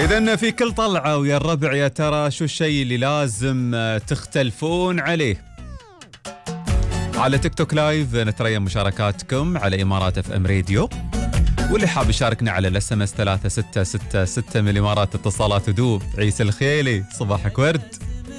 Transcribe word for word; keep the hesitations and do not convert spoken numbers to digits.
إذن في كل طلعة ويا الربع يا ترى شو الشيء اللي لازم تختلفون عليه؟ على تيك توك لايف نتريم مشاركاتكم على إمارات اف ام راديو، واللي حاب يشاركنا على الاس ام اس ثلاثة ستة ستة ستة من الإمارات اتصالات ودوب. عيسى الخيلي صباحك ورد.